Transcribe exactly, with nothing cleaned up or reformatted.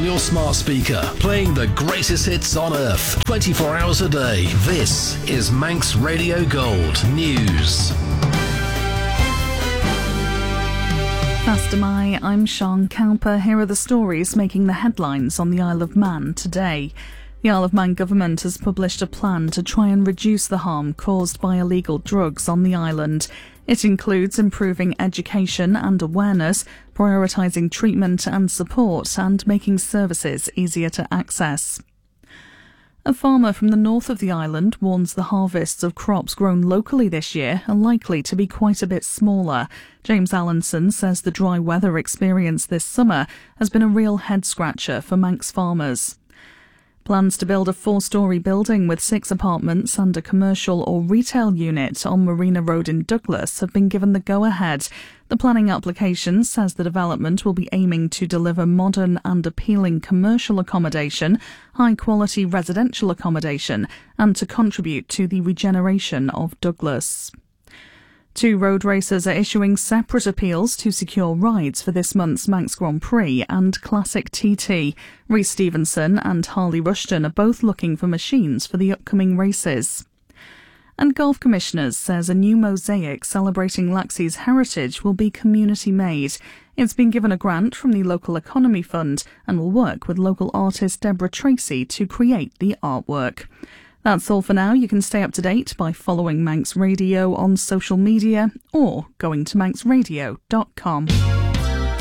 your smart speaker, playing the greatest hits on earth, twenty-four hours a day. This is Manx Radio Gold News. Fastamai, I'm Sean Cowper. Here are the stories making the headlines on the Isle of Man today. The Isle of Man government has published a plan to try and reduce the harm caused by illegal drugs on the island. It includes improving education and awareness, prioritising treatment and support, and making services easier to access. A farmer from the north of the island warns the harvests of crops grown locally this year are likely to be quite a bit smaller. James Allenson says the dry weather experienced this summer has been a real head-scratcher for Manx farmers. Plans to build a four-storey building with six apartments and a commercial or retail unit on Marina Road in Douglas have been given the go-ahead. The planning application says the development will be aiming to deliver modern and appealing commercial accommodation, high-quality residential accommodation, and to contribute to the regeneration of Douglas. Two road racers are issuing separate appeals to secure rides for this month's Manx Grand Prix and Classic T T. Rhys Stevenson and Harley Rushton are both looking for machines for the upcoming races. And Golf Commissioners says a new mosaic celebrating Laxey's heritage will be community-made. It's been given a grant from the Local Economy Fund and will work with local artist Deborah Tracy to create the artwork. That's all for now. You can stay up to date by following Manx Radio on social media or going to manx radio dot com.